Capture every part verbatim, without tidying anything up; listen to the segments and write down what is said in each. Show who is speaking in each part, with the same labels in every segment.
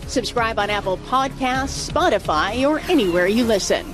Speaker 1: Subscribe on Apple Podcasts, Spotify, or anywhere you listen.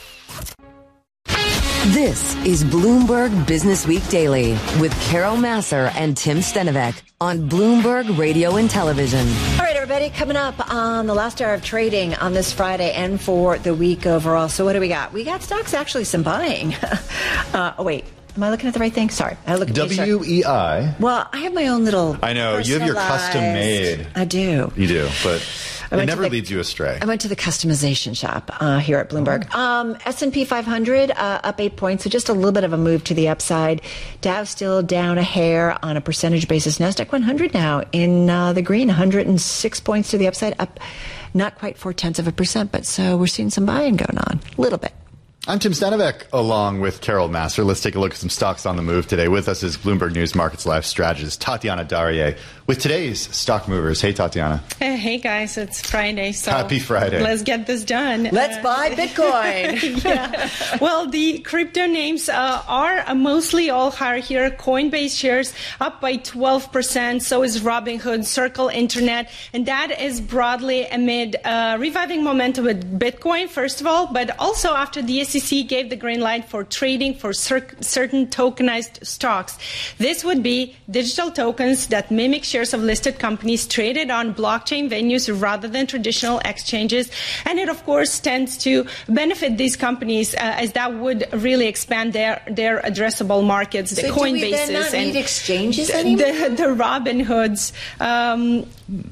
Speaker 2: This is Bloomberg Business Week Daily with Carol Massar and Tim Stenovec on Bloomberg Radio and Television.
Speaker 3: All right, everybody, coming up on the last hour of trading on this Friday and for the week overall. So what do we got? We got stocks, actually, some buying. uh, oh, wait. Am I looking at the right thing? Sorry. I look at
Speaker 4: W E I.
Speaker 3: Well, I have my own little
Speaker 4: I know. You have your custom made.
Speaker 3: I do.
Speaker 4: You do, but it never
Speaker 3: the,
Speaker 4: leads you astray.
Speaker 3: I went to the customization shop uh, here at Bloomberg. Oh. Um, S and P five hundred uh, up eight points, so just a little bit of a move to the upside. Dow still down a hair on a percentage basis. NASDAQ one hundred now in uh, the green, one hundred six points to the upside, up not quite four tenths of a percent, but so we're seeing some buying going on, a little bit.
Speaker 4: I'm Tim Stenovec, along with Carol Massar. Let's take a look at some stocks on the move today. With us is Bloomberg News Markets Live strategist Tatiana Darrier with today's Stock Movers. Hey, Tatiana.
Speaker 5: Hey, hey guys. It's Friday. So
Speaker 4: Happy Friday.
Speaker 5: Let's get this done.
Speaker 3: Let's
Speaker 5: uh,
Speaker 3: buy Bitcoin.
Speaker 5: yeah. Well, the crypto names uh, are mostly all higher here. Coinbase shares up by twelve percent. So is Robinhood, Circle Internet. And that is broadly amid uh, reviving momentum with Bitcoin, first of all, but also after the S E C gave the green light for trading for cer- certain tokenized stocks. This would be digital tokens that mimic shares of listed companies traded on blockchain venues rather than traditional exchanges. And it, of course, tends to benefit these companies uh, as that would really expand their, their addressable markets, the
Speaker 3: so
Speaker 5: Coinbases
Speaker 3: do we then not need
Speaker 5: and
Speaker 3: exchanges
Speaker 5: the,
Speaker 3: anymore?
Speaker 5: the, the Robinhoods. Um,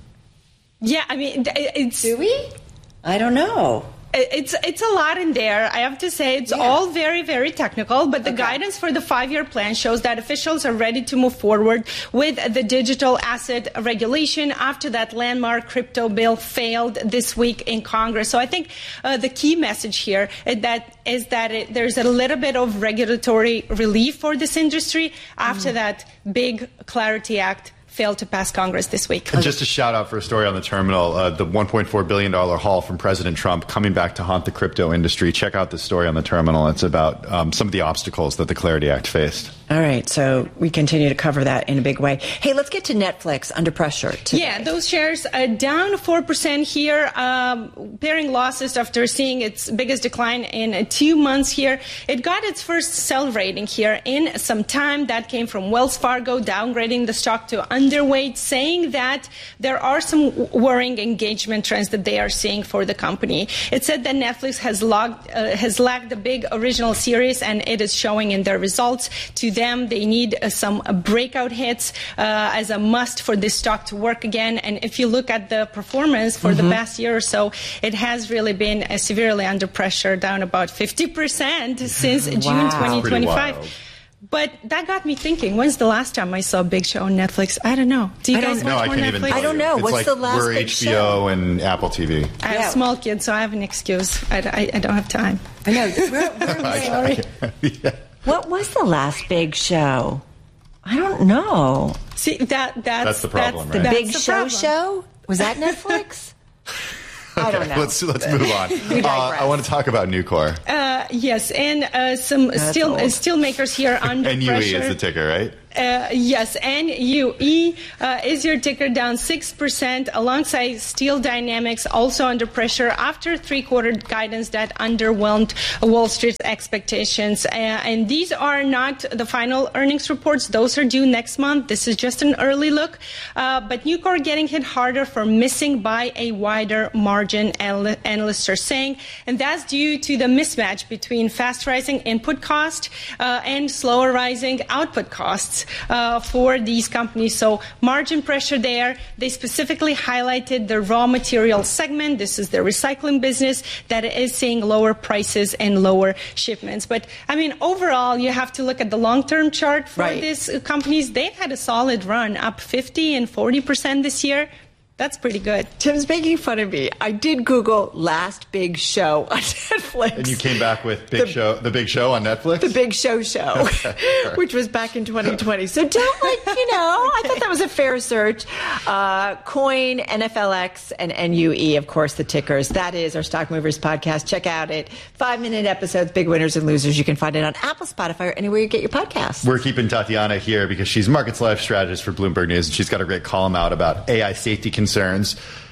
Speaker 5: yeah, I mean, it's...
Speaker 3: Do we? I don't know.
Speaker 5: It's it's a lot in there. I have to say it's yeah. all very, very technical, but the okay. guidance for the five-year plan shows that officials are ready to move forward with the digital asset regulation after that landmark crypto bill failed this week in Congress. So I think uh, the key message here is that, is that it, there's a little bit of regulatory relief for this industry after mm. that big Clarity Act failed to pass Congress this week.
Speaker 4: And just a shout out for a story on the terminal, uh, the one point four billion dollars haul from President Trump coming back to haunt the crypto industry. Check out the story on the terminal. It's about um, some of the obstacles that the Clarity Act faced.
Speaker 3: All right. So we continue to cover that in a big way. Hey, let's get to Netflix under pressure today.
Speaker 5: Yeah, those shares are down four percent here, um, bearing losses after seeing its biggest decline in two months here. It got its first sell rating here in some time. That came from Wells Fargo downgrading the stock to underweight, saying that there are some worrying engagement trends that they are seeing for the company. It said that Netflix has, logged, uh, has lacked the big original series, and it is showing in their results. To them, they need uh, some uh, breakout hits uh, as a must for this stock to work again. And if you look at the performance for mm-hmm. the past year or so, it has really been uh, severely under pressure, down about fifty percent since wow. June twenty twenty-five. But that got me thinking, when's the last time I saw a big show on Netflix? I don't know. Do you
Speaker 3: I
Speaker 5: guys
Speaker 4: no,
Speaker 5: watch
Speaker 4: I
Speaker 5: more
Speaker 4: can't
Speaker 5: Netflix?
Speaker 4: even tell
Speaker 3: I don't know.
Speaker 4: It's
Speaker 3: What's
Speaker 4: like
Speaker 3: the last
Speaker 4: we're
Speaker 3: big
Speaker 4: H B O
Speaker 3: show?
Speaker 4: and Apple T V.
Speaker 5: I have
Speaker 3: yeah.
Speaker 5: small kids, so I have an excuse. I, I, I don't have time.
Speaker 3: I know. We're, we're sorry. yeah. What was the last big show? I don't know.
Speaker 5: See, that that's,
Speaker 4: that's the problem,
Speaker 5: that's
Speaker 4: right?
Speaker 3: The Big
Speaker 5: the
Speaker 3: Show
Speaker 5: problem.
Speaker 3: show? Was that Netflix?
Speaker 4: Okay,
Speaker 3: I don't know.
Speaker 4: Let's let's move on. uh, I want to talk about Nucor.
Speaker 5: Uh, yes, and uh, some
Speaker 3: That's
Speaker 5: steel uh,
Speaker 3: old.
Speaker 5: steel makers here under
Speaker 4: N U E
Speaker 5: pressure.
Speaker 4: is the ticker, right?
Speaker 5: Uh, yes, N U E uh, is your ticker, down six percent, alongside Steel Dynamics, also under pressure after three-quarter guidance that underwhelmed Wall Street's expectations. Uh, and these are not the final earnings reports. Those are due next month. This is just an early look. Uh, but Nucor getting hit harder for missing by a wider margin, analysts are saying. And that's due to the mismatch between fast-rising input cost uh, and slower rising output costs. Uh, for these companies. So margin pressure there. They specifically highlighted the raw material segment. This is the recycling business that is seeing lower prices and lower shipments. But I mean, overall, you have to look at the long-term chart for
Speaker 3: right.
Speaker 5: these companies. They've had a solid run, up fifty and forty percent this year. That's pretty good.
Speaker 3: Tim's making fun of me. I did Google last big show on Netflix.
Speaker 4: And you came back with Big the, Show, the Big Show on Netflix?
Speaker 3: The Big Show show, okay, sure. Which was back in twenty twenty. So don't like, you know, I thought that was a fair search. Uh, Coin, N F L X, and N U E, of course, the tickers. That is our Stock Movers podcast. Check out it. Five-minute episodes, big winners and losers. You can find it on Apple, Spotify, or anywhere you get your podcasts.
Speaker 4: We're keeping Tatiana here because she's Markets Live strategist for Bloomberg News, and she's got a great column out about A I safety concerns.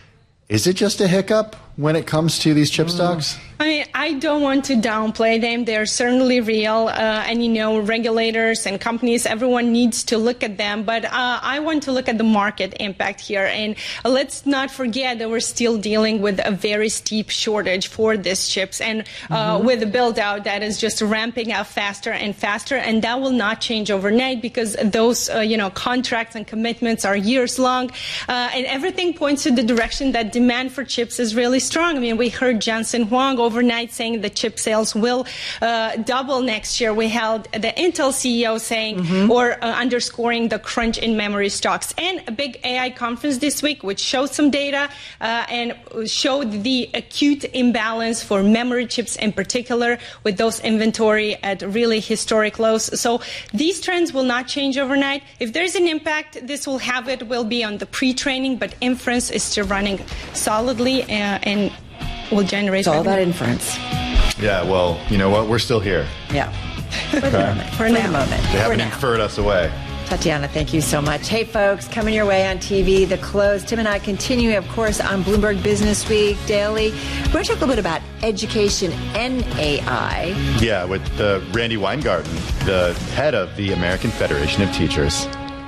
Speaker 4: Is it just a hiccup when it comes to these chip mm. stocks?
Speaker 5: I mean, I don't want to downplay them. They're certainly real. Uh, and, you know, regulators and companies, everyone needs to look at them. But uh, I want to look at the market impact here. And let's not forget that we're still dealing with a very steep shortage for these chips. And uh, mm-hmm. with the build out that is just ramping up faster and faster. And that will not change overnight because those, uh, you know, contracts and commitments are years long. Uh, and everything points to the direction that demand for chips is really strong. I mean, we heard Jensen Huang overnight saying the chip sales will uh, double next year. We held the Intel C E O saying mm-hmm. or uh, underscoring the crunch in memory stocks. And a big A I conference this week, which showed some data uh, and showed the acute imbalance for memory chips in particular, with those inventory at really historic lows. So these trends will not change overnight. If there's an impact, this will have it will be on the pre-training, but inference is still running solidly uh, and will generate.
Speaker 3: It's all
Speaker 5: revenue.
Speaker 3: about inference.
Speaker 4: Yeah, well, you know what? We're still here.
Speaker 3: Yeah. For the moment. For the moment.
Speaker 4: They haven't inferred us away.
Speaker 3: Tatiana, thank you so much. Hey, folks, coming your way on T V, The Close. Tim and I continue, of course, on Bloomberg Business Week Daily. We're going to talk a little bit about education and A I.
Speaker 4: Yeah, with uh, Randy Weingarten, the head of the American Federation of Teachers.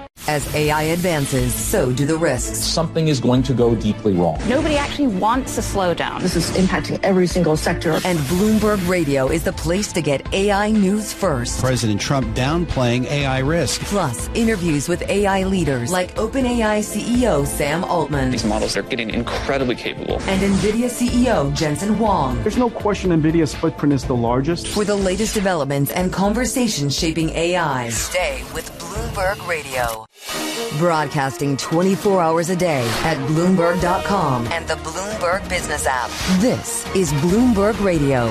Speaker 2: As A I advances, so do the risks.
Speaker 6: Something is going to go deeply wrong.
Speaker 7: Nobody actually wants a slowdown. This is impacting every single sector.
Speaker 2: And Bloomberg Radio is the place to get A I news first.
Speaker 8: President Trump downplaying A I risk.
Speaker 2: Plus, interviews with A I leaders like OpenAI C E O Sam Altman.
Speaker 9: These models are getting incredibly capable.
Speaker 2: And NVIDIA C E O Jensen Huang.
Speaker 10: There's no question NVIDIA's footprint is the largest.
Speaker 2: For the latest developments and conversations shaping A I, stay with Bloomberg Radio. Broadcasting twenty-four hours a day at Bloomberg dot com and the Bloomberg Business app. This is Bloomberg Radio.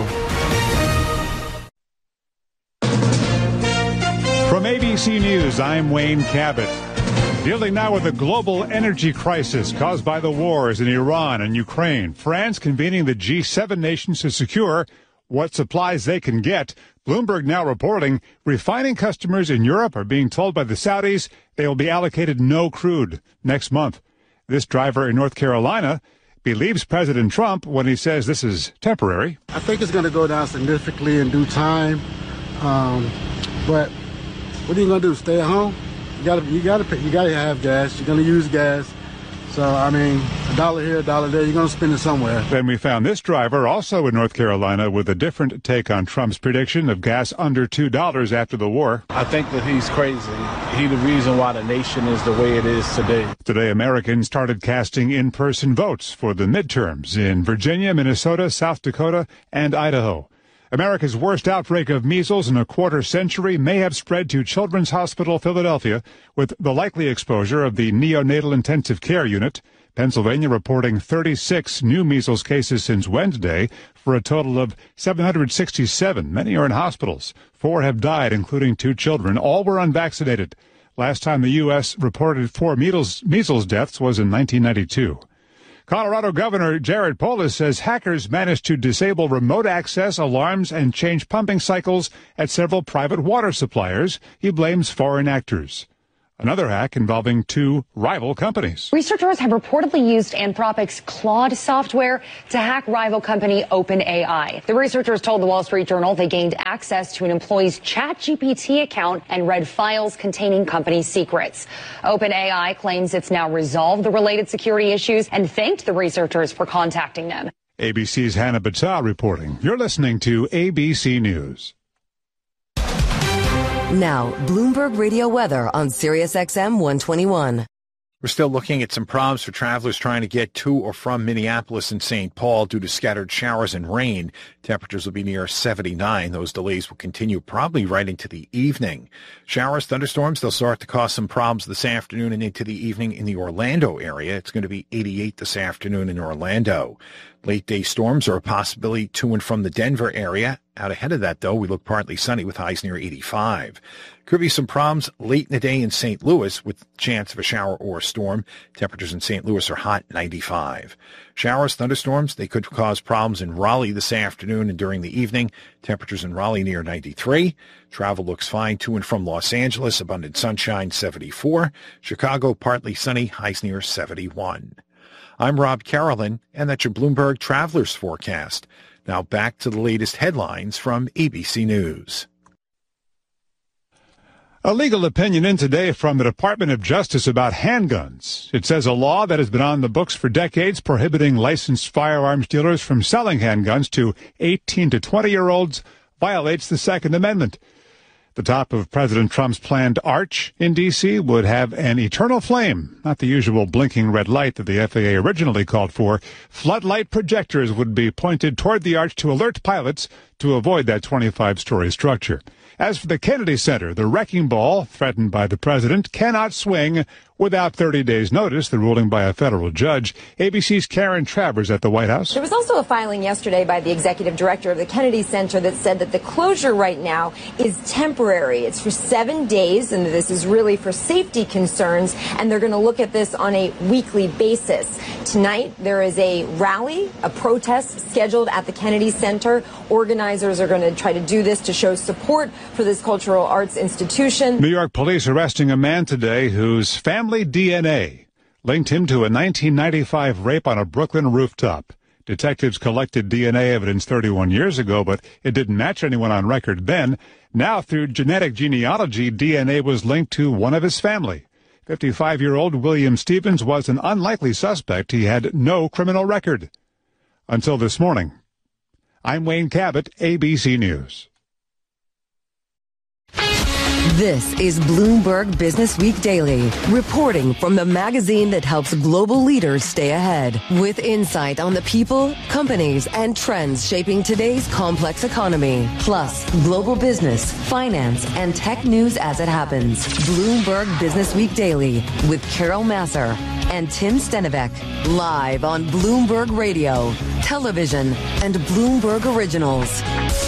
Speaker 11: From A B C News, I'm Wayne Cabot. Dealing now with a global energy crisis caused by the wars in Iran and Ukraine. France convening the G seven nations to secure what supplies they can get. Bloomberg now reporting refining customers in Europe are being told by the Saudis they will be allocated no crude next month. This driver in North Carolina believes President Trump when he says this is temporary.
Speaker 12: I think it's going to go down significantly in due time. Um, but what are you going to do? Stay at home? You got to, you got to, you got to have gas. You're going to use gas. So, I mean, a dollar here, a dollar there, you're going to spend it somewhere.
Speaker 11: Then we found this driver also in North Carolina with a different take on Trump's prediction of gas under two dollars after the war.
Speaker 13: I think that he's crazy. He's the reason why the nation is the way it is today.
Speaker 11: Today, Americans started casting in-person votes for the midterms in Virginia, Minnesota, South Dakota, and Idaho. America's worst outbreak of measles in a quarter century may have spread to Children's Hospital Philadelphia with the likely exposure of the neonatal intensive care unit. Pennsylvania reporting thirty-six new measles cases since Wednesday for a total of seven hundred sixty-seven. Many are in hospitals. Four have died, including two children. All were unvaccinated. Last time the U S reported four measles, measles deaths was in nineteen ninety-two. Colorado Governor Jared Polis says hackers managed to disable remote access, alarms, and change pumping cycles at several private water suppliers. He blames foreign actors. Another hack involving two rival companies.
Speaker 14: Researchers have reportedly used Anthropic's Claude software to hack rival company OpenAI. The researchers told the Wall Street Journal they gained access to an employee's ChatGPT account and read files containing company secrets. OpenAI claims it's now resolved the related security issues and thanked the researchers for contacting them.
Speaker 11: A B C's Hannah Battah reporting. You're listening to A B C News.
Speaker 2: Now, Bloomberg Radio weather on Sirius X M one twenty-one.
Speaker 15: We're still looking at some problems for travelers trying to get to or from Minneapolis and Saint Paul due to scattered showers and rain. Temperatures will be near seventy-nine. Those delays will continue probably right into the evening. Showers, thunderstorms, they'll start to cause some problems this afternoon and into the evening in the Orlando area. It's going to be eighty-eight this afternoon in Orlando. Late day storms are a possibility to and from the Denver area. Out ahead of that, though, we look partly sunny with highs near eighty-five. Could be some problems late in the day in Saint Louis with chance of a shower or a storm. Temperatures in Saint Louis are hot, ninety-five. Showers, thunderstorms, they could cause problems in Raleigh this afternoon and during the evening. Temperatures in Raleigh near ninety-three. Travel looks fine to and from Los Angeles. Abundant sunshine, seventy-four. Chicago, partly sunny, highs near seventy-one. I'm Rob Carolyn, and that's your Bloomberg Travelers Forecast. Now back to the latest headlines from A B C News.
Speaker 11: A legal opinion in today from the Department of Justice about handguns. It says a law that has been on the books for decades prohibiting licensed firearms dealers from selling handguns to eighteen to twenty-year-olds violates the Second Amendment. The top of President Trump's planned arch in D C would have an eternal flame, not the usual blinking red light that the F A A originally called for. Floodlight projectors would be pointed toward the arch to alert pilots to avoid that twenty-five story structure. As for the Kennedy Center, the wrecking ball threatened by the president cannot swing without thirty days' notice, the ruling by a federal judge. A B C's Karen Travers at the White House.
Speaker 16: There was also a filing yesterday by the executive director of the Kennedy Center that said that the closure right now is temporary. It's for seven days, and this is really for safety concerns, and they're going to look at this on a weekly basis. Tonight, there is a rally, a protest scheduled at the Kennedy Center. Organizers are going to try to do this to show support for this cultural arts institution.
Speaker 11: New York police arresting a man today whose family D N A linked him to a nineteen ninety-five rape on a Brooklyn rooftop. Detectives collected D N A evidence thirty-one years ago, but it didn't match anyone on record then. Now, through genetic genealogy, D N A was linked to one of his family. fifty-five-year-old William Stevens was an unlikely suspect. He had no criminal record. Until this morning. I'm Wayne Cabot, A B C News.
Speaker 2: This is Bloomberg Business Week Daily, reporting from the magazine that helps global leaders stay ahead, with insight on the people, companies, and trends shaping today's complex economy, plus global business, finance, and tech news as it happens. Bloomberg Business Week Daily with Carol Massar and Tim Stenovec, live on Bloomberg Radio, television, and Bloomberg Originals.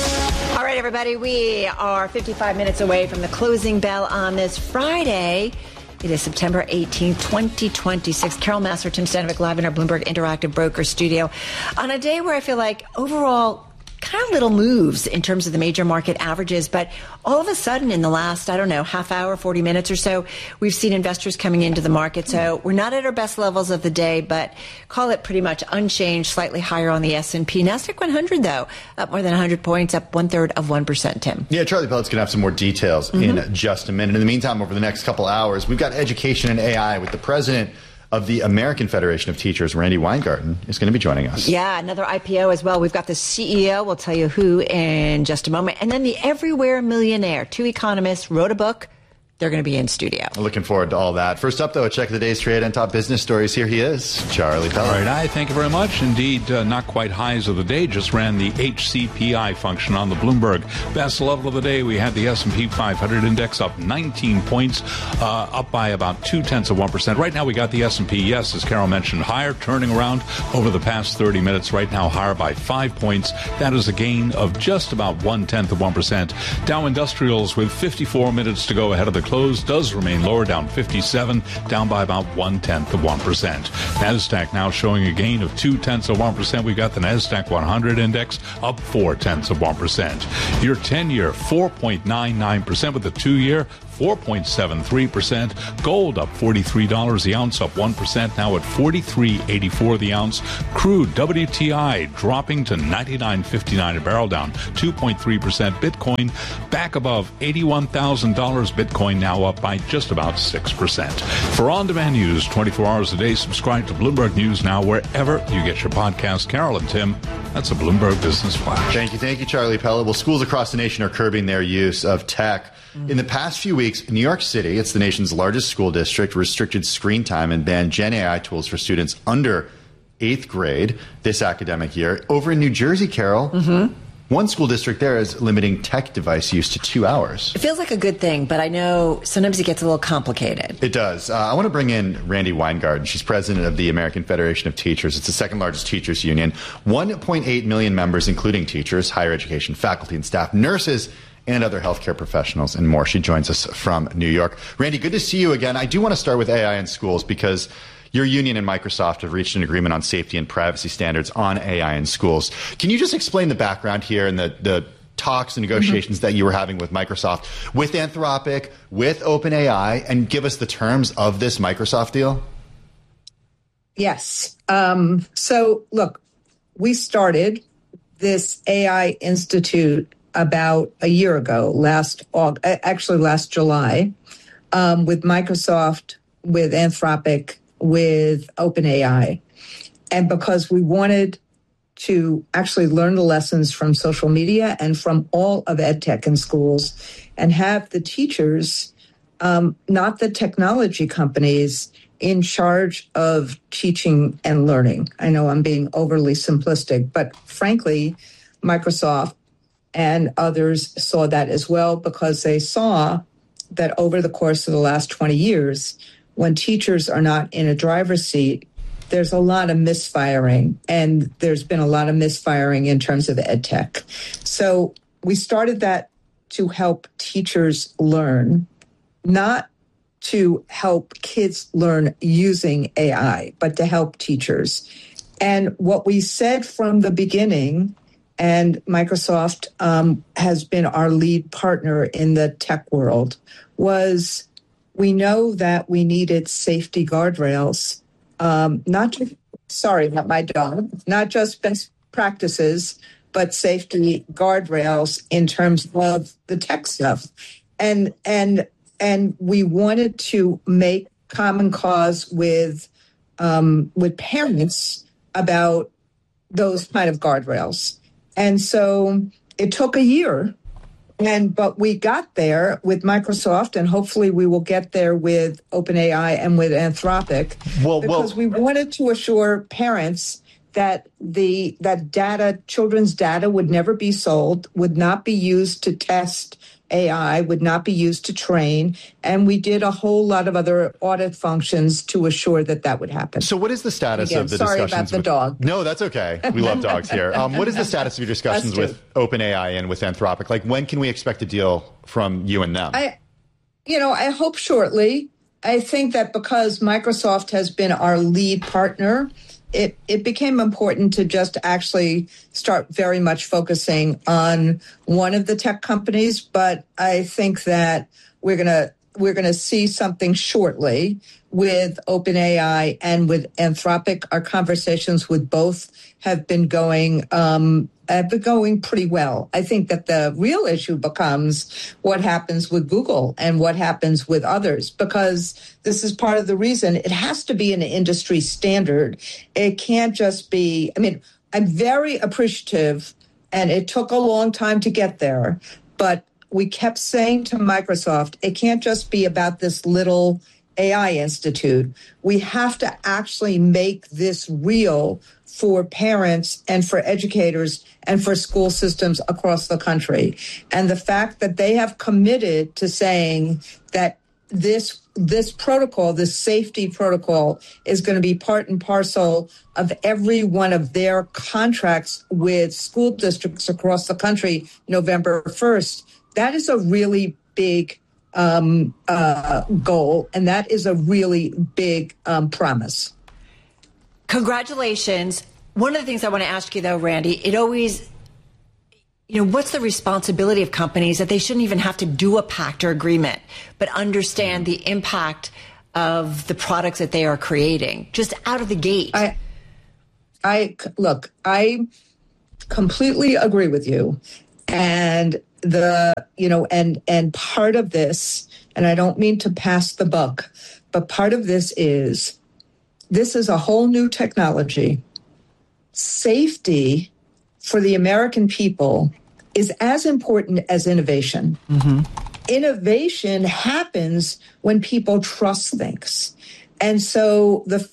Speaker 3: All right, everybody, we are fifty-five minutes away from the closing bell on this Friday. It is September eighteenth, twenty twenty-six. Carol Massar, Tim Stenovec, live in our Bloomberg Interactive Broker studio on a day where I feel like overall kind of little moves in terms of the major market averages. But all of a sudden in the last, I don't know, half hour, forty minutes or so, we've seen investors coming into the market. So we're not at our best levels of the day, but call it pretty much unchanged, slightly higher on the S and P. NASDAQ one hundred, though, up more than one hundred points, up one-third of one percent, Tim.
Speaker 4: Yeah, Charlie Pellet's going to have some more details mm-hmm. in just a minute. In the meantime, over the next couple hours, we've got education and A I with the president of the American Federation of Teachers, Randi Weingarten, is going to be joining us.
Speaker 3: Yeah, another I P O as well. We've got the C E O. We'll tell you who in just a moment. And then the Everywhere Millionaire. Two economists wrote a book. They're going to be in studio.
Speaker 4: Looking forward to all that. First up, though, a check of the day's trade and top business stories. Here he is, Charlie Pellet.
Speaker 6: All right, I thank you very much. Indeed, uh, not quite highs of the day. Just ran the H C P I function on the Bloomberg. Best level of the day, we had the S and P five hundred index up nineteen points, uh, up by about two-tenths of one percent. Right now, we got the S and P, yes, as Carol mentioned, higher, turning around over the past thirty minutes. Right now, higher by five points. That is a gain of just about one-tenth of one percent. Dow Industrials, with fifty-four minutes to go ahead of the close, does remain lower, down fifty-seven, down by about one-tenth of one percent. NASDAQ now showing a gain of two-tenths of one percent. We've got the NASDAQ one hundred index up four-tenths of one percent. Your ten-year, four point nine nine percent, with the two-year, four point seven three percent. Gold up forty-three dollars the ounce, up one percent, now at forty-three eighty-four the ounce. Crude W T I dropping to ninety-nine fifty-nine a barrel, down two point three percent. Bitcoin back above eighty-one thousand dollars. Bitcoin now up by just about six percent. For on-demand news twenty-four hours a day, subscribe to Bloomberg News Now wherever you get your podcast. Carol and Tim, that's a Bloomberg Business Flash.
Speaker 4: Thank you. Thank you, Charlie Pellet. Well, schools across the nation are curbing their use of tech. In the past few weeks, New York City, it's the nation's largest school district, restricted screen time and banned Gen A I tools for students under eighth grade this academic year. Over in New Jersey, Carol, mm-hmm. one school district there is limiting tech device use to two hours.
Speaker 3: It feels like a good thing, but I know sometimes it gets a little complicated.
Speaker 4: It does. Uh, I want to bring in Randi Weingarten. She's president of the American Federation of Teachers. It's the second largest teachers union. one point eight million members, including teachers, higher education, faculty and staff, nurses, and other healthcare professionals and more. She joins us from New York. Randi, good to see you again. I do want to start with A I in schools because your union and Microsoft have reached an agreement on safety and privacy standards on A I in schools. Can you just explain the background here and the, the talks and negotiations mm-hmm. that you were having with Microsoft, with Anthropic, with OpenAI, and give us the terms of this Microsoft deal?
Speaker 17: Yes. Um, so, look, we started this A I Institute about a year ago, last August, actually last July, um, with Microsoft, with Anthropic, with OpenAI. And because we wanted to actually learn the lessons from social media and from all of EdTech in schools and have the teachers, um, not the technology companies, in charge of teaching and learning. I know I'm being overly simplistic, but frankly, Microsoft and others saw that as well because they saw that over the course of the last twenty years, when teachers are not in a driver's seat, there's a lot of misfiring, and there's been a lot of misfiring in terms of EdTech. So we started that to help teachers learn, not to help kids learn using A I, but to help teachers. And what we said from the beginning, and Microsoft um, has been our lead partner in the tech world, was we know that we needed safety guardrails, um, not just, sorry, not my dog, not just best practices, but safety guardrails in terms of the tech stuff. And, and, And we wanted to make common cause with um, with parents about those kind of guardrails. And so it took a year, and but we got there with Microsoft, and hopefully we will get there with OpenAI and with Anthropic, well, because well, we wanted to assure parents that the that data, children's data, would never be sold, would not be used to test A I, would not be used to train, and we did a whole lot of other audit functions to assure that that would happen.
Speaker 4: So what is the status
Speaker 17: Again,
Speaker 4: of the
Speaker 17: sorry
Speaker 4: discussions?
Speaker 17: Sorry about
Speaker 4: with,
Speaker 17: the dog.
Speaker 4: No, that's okay. We love dogs here. Um, what is the status of your discussions with OpenAI and with Anthropic? Like, when can we expect a deal from you and them?
Speaker 17: I, you know, I hope shortly. I think that because Microsoft has been our lead partner, It, it became important to just actually start very much focusing on one of the tech companies. But I think that we're gonna we're gonna see something shortly with OpenAI and with Anthropic. Our conversations with both have been going um, have been going pretty well. I think that the real issue becomes what happens with Google and what happens with others, because this is part of the reason it has to be an industry standard. It can't just be, I mean, I'm very appreciative, and it took a long time to get there, but we kept saying to Microsoft, it can't just be about this little A I institute. We have to actually make this real for parents and for educators and for school systems across the country. And the fact that they have committed to saying that this this protocol, this safety protocol, is going to be part and parcel of every one of their contracts with school districts across the country November first, that is a really big um, uh, goal, and that is a really big um, promise.
Speaker 3: Congratulations. One of the things I want to ask you, though, Randy, it always, you know, what's the responsibility of companies that they shouldn't even have to do a pact or agreement, but understand the impact of the products that they are creating just out of the gate?
Speaker 17: I, I look, I completely agree with you. And the, you know, and, and part of this, and I don't mean to pass the buck, but part of this is, this is a whole new technology. Safety for the American people is as important as innovation. Mm-hmm. Innovation happens when people trust things. And so the